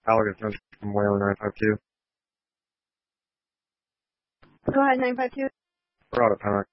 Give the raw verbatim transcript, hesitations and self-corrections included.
Alex from Whaler nine five two. Go ahead, nine five two. We're out of Pennock.